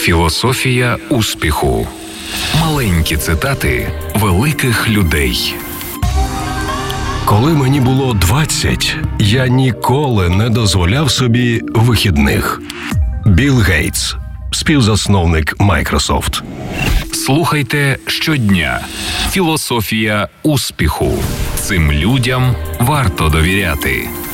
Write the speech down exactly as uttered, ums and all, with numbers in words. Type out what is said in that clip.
Філософія успіху. Маленькі цитати великих людей. Коли мені було двадцять, я ніколи не дозволяв собі вихідних. Білл Гейтс, співзасновник Microsoft. Слухайте щодня. Філософія успіху. Цим людям варто довіряти.